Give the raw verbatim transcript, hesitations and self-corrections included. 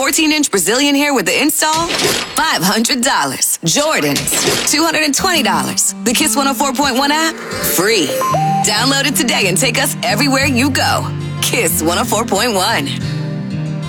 fourteen inch Brazilian hair with the install? five hundred dollars. Jordans, two hundred twenty dollars. The Kiss one oh four point one app? Free. Download it today and take us everywhere you go. Kiss one oh four point one.